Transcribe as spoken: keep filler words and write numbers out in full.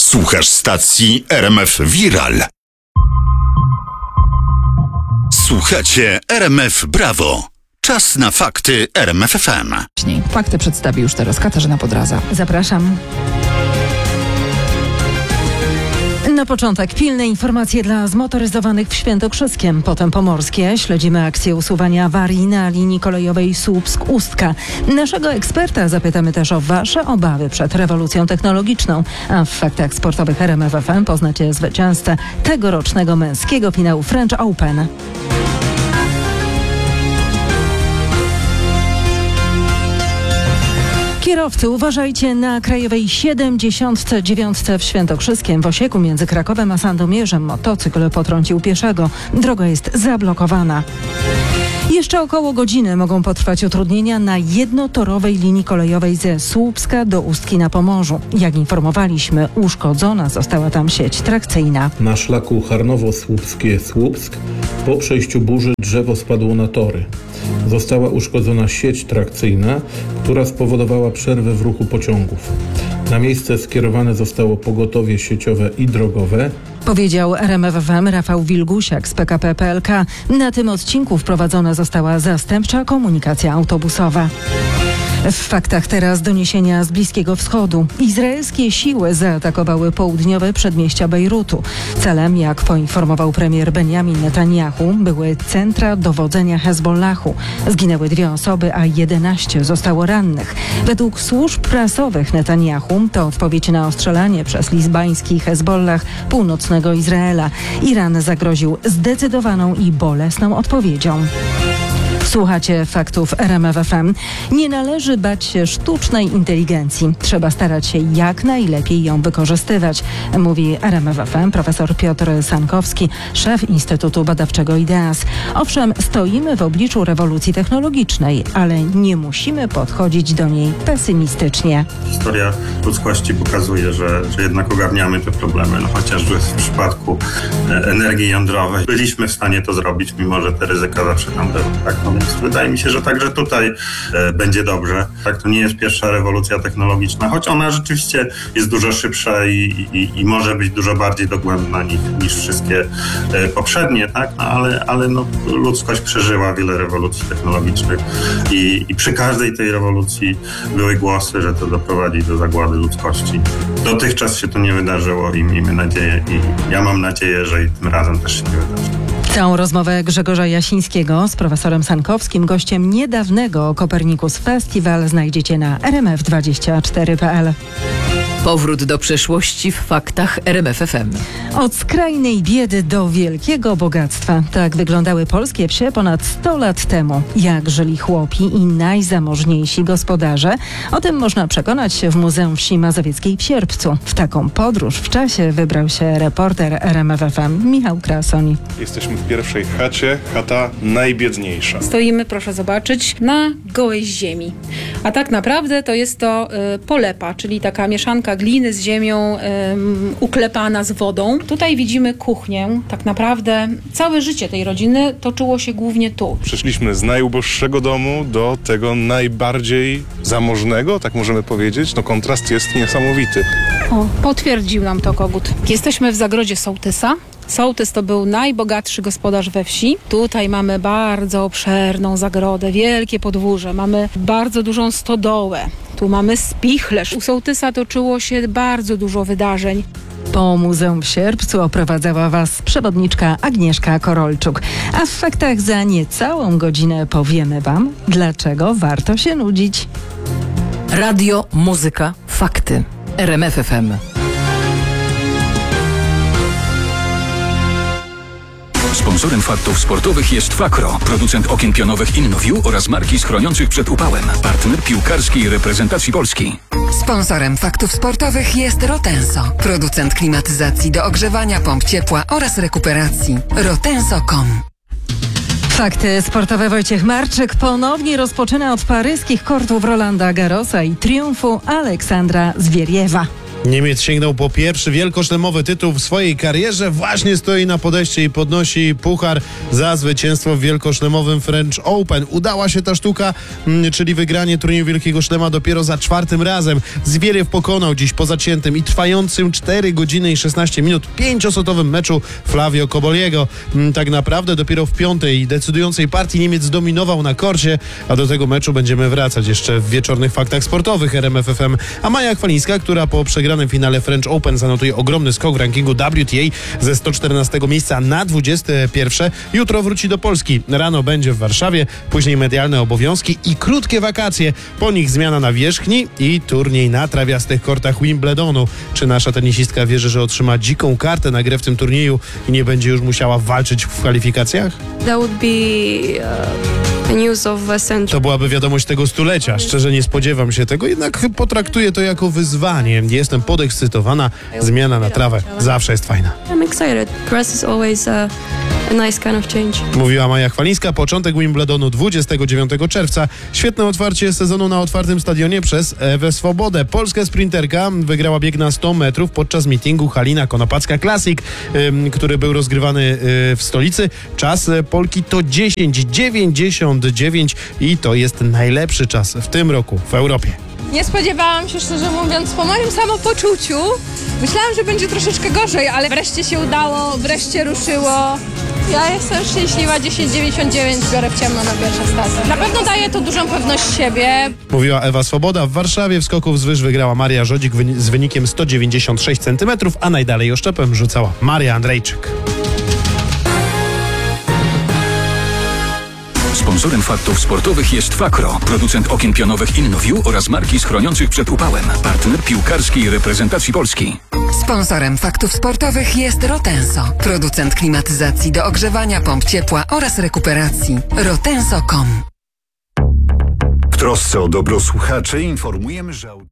Słuchasz stacji R M F Viral. Słuchacie R M F Brawo. Czas na fakty R M F F M. Fakty przedstawi już teraz Katarzyna Podraza. Zapraszam. Na początek pilne informacje dla zmotoryzowanych w Świętokrzyskiem, potem pomorskie. Śledzimy akcję usuwania awarii na linii kolejowej Słupsk-Ustka. Naszego eksperta zapytamy też o wasze obawy przed rewolucją technologiczną. A w faktach sportowych R M F F M poznacie zwycięzcę tegorocznego męskiego finału French Open. Kierowcy, uważajcie na krajowej siedemdziesiąt dziewięć w Świętokrzyskiem. W Osieku między Krakowem a Sandomierzem motocykl potrącił pieszego. Droga jest zablokowana. Jeszcze około godziny mogą potrwać utrudnienia na jednotorowej linii kolejowej ze Słupska do Ustki na Pomorzu. Jak informowaliśmy, uszkodzona została tam sieć trakcyjna. Na szlaku Charnowo-Słupskie-Słupsk po przejściu burzy drzewo spadło na tory. Została uszkodzona sieć trakcyjna, która spowodowała przerwę w ruchu pociągów. Na miejsce skierowane zostało pogotowie sieciowe i drogowe. Powiedział R M F F M Rafał Wilgusiak z P K P P L K. Na tym odcinku wprowadzona została zastępcza komunikacja autobusowa. W faktach teraz doniesienia z Bliskiego Wschodu. Izraelskie siły zaatakowały południowe przedmieścia Bejrutu. Celem, jak poinformował premier Benjamin Netanyahu, były centra dowodzenia Hezbollahu. Zginęły dwie osoby, a jedenaście zostało rannych. Według służb prasowych Netanyahu to odpowiedź na ostrzelanie przez libański Hezbollah północnego Izraela. Iran zagroził zdecydowaną i bolesną odpowiedzią. Słuchacie faktów R M F F M. Nie należy bać się sztucznej inteligencji. Trzeba starać się jak najlepiej ją wykorzystywać, mówi R M F F M profesor Piotr Sankowski, szef Instytutu Badawczego IDEAS. Owszem, stoimy w obliczu rewolucji technologicznej, ale nie musimy podchodzić do niej pesymistycznie. Historia ludzkości pokazuje, że, że jednak ogarniamy te problemy. No, chociażby w przypadku energii jądrowej byliśmy w stanie to zrobić, mimo że te ryzyka zawsze tam były. Tak? No, więc wydaje mi się, że także tutaj e, będzie dobrze. Tak, to nie jest pierwsza rewolucja technologiczna, choć ona rzeczywiście jest dużo szybsza i, i, i może być dużo bardziej dogłębna niż, niż wszystkie e, poprzednie, tak? No, ale, ale no, ludzkość przeżyła wiele rewolucji technologicznych i, i przy każdej tej rewolucji były głosy, że to doprowadzi do zagłady ludzkości. Dotychczas się to nie wydarzyło i miejmy nadzieję, i ja mam nadzieję, że i tym razem też się nie wydarzy. Całą rozmowę Grzegorza Jasińskiego z profesorem Sankowskim, gościem niedawnego Copernicus Festival, znajdziecie na r m f dwadzieścia cztery kropka p l. Powrót do przeszłości w faktach R M F F M. Od skrajnej biedy do wielkiego bogactwa. Tak wyglądały polskie wsie ponad sto lat temu. Jak żyli chłopi i najzamożniejsi gospodarze? O tym można przekonać się w Muzeum Wsi Mazowieckiej w Sierpcu. W taką podróż w czasie wybrał się reporter R M F F M Michał Krasoń. Jesteśmy w pierwszej chacie, chata najbiedniejsza. Stoimy, proszę zobaczyć, na gołej ziemi. A tak naprawdę to jest to y, polepa, czyli taka mieszanka gliny z ziemią y, uklepana z wodą. Tutaj widzimy kuchnię. Tak naprawdę całe życie tej rodziny toczyło się głównie tu. Przeszliśmy z najuboższego domu do tego najbardziej zamożnego, tak możemy powiedzieć. No kontrast jest niesamowity. O, potwierdził nam to kogut. Jesteśmy w zagrodzie sołtysa. Sołtys to był najbogatszy gospodarz we wsi. Tutaj mamy bardzo obszerną zagrodę, wielkie podwórze, mamy bardzo dużą stodołę. Tu mamy spichlerz. U sołtysa toczyło się bardzo dużo wydarzeń. Po Muzeum w Sierpcu oprowadzała Was przewodniczka Agnieszka Korolczuk. A w faktach za niecałą godzinę powiemy Wam, dlaczego warto się nudzić. Radio, muzyka, fakty. R M F F M. Sponsorem faktów sportowych jest Fakro, producent okien pionowych InnoView oraz marki schroniących przed upałem. Partner piłkarskiej reprezentacji Polski. Sponsorem faktów sportowych jest Rotenso, producent klimatyzacji do ogrzewania, pomp ciepła oraz rekuperacji. rotenso kropka com. Fakty sportowe. Wojciech Marczyk ponownie rozpoczyna od paryskich kortów Rolanda Garrosa i triumfu Aleksandra Zwieriewa. Niemiec sięgnął po pierwszy wielkoszlemowy tytuł w swojej karierze. Właśnie stoi na podejście i podnosi puchar za zwycięstwo w wielkoszlemowym French Open. Udała się ta sztuka, czyli wygranie turnieju Wielkiego Szlema dopiero za czwartym razem. Zverev pokonał dziś po zaciętym i trwającym cztery godziny i szesnaście minut pięciosotowym meczu Flavio Cobolliego. Tak naprawdę dopiero w piątej decydującej partii Niemiec zdominował na korcie, a do tego meczu będziemy wracać jeszcze w wieczornych faktach sportowych R M F F M. A Maja Chwalińska, która po przegranym finale French Open zanotuje ogromny skok w rankingu W T A ze sto czternastego miejsca na dwudzieste pierwsze, jutro wróci do Polski. Rano będzie w Warszawie, później medialne obowiązki i krótkie wakacje. Po nich zmiana na wierzchni i turniej na trawiastych kortach Wimbledonu. Czy nasza tenisistka wierzy, że otrzyma dziką kartę na grę w tym turnieju i nie będzie już musiała walczyć w kwalifikacjach? That would be uh, a news of a century. To byłaby wiadomość tego stulecia. Szczerze nie spodziewam się tego, jednak potraktuję to jako wyzwanie. Jestem podekscytowana. Zmiana na trawę zawsze jest fajna. I'm excited. Grass is always a, a nice kind of change. Mówiła Maja Chwalińska. Początek Wimbledonu dwudziestego dziewiątego czerwca. Świetne otwarcie sezonu na otwartym stadionie przez Ewę Swobodę. Polska sprinterka wygrała bieg na sto metrów podczas meetingu Halina Konopacka Classic, ym, który był rozgrywany yy, w stolicy. Czas Polki to dziesięć dziewięćdziesiąt dziewięć i to jest najlepszy czas w tym roku w Europie. Nie spodziewałam się, szczerze mówiąc, po moim samopoczuciu. Myślałam, że będzie troszeczkę gorzej, ale wreszcie się udało, wreszcie ruszyło. Ja jestem szczęśliwa, dziesięć dziewięćdziesiąt dziewięć biorę w ciemno na pierwsze stacje. Na pewno daje to dużą pewność siebie. Mówiła Ewa Swoboda. W Warszawie w skoków z wyż wygrała Maria Żodzik z wynikiem sto dziewięćdziesiąt sześć centymetrów, a najdalej oszczepem rzucała Maria Andrejczyk. Sponsorem faktów sportowych jest Fakro, producent okien pionowych InnoView oraz marki schroniących przed upałem. Partner piłkarskiej reprezentacji Polski. Sponsorem faktów sportowych jest Rotenso, producent klimatyzacji do ogrzewania, pomp ciepła oraz rekuperacji. rotenso kropka com. W trosce o dobro słuchaczy informujemy, że...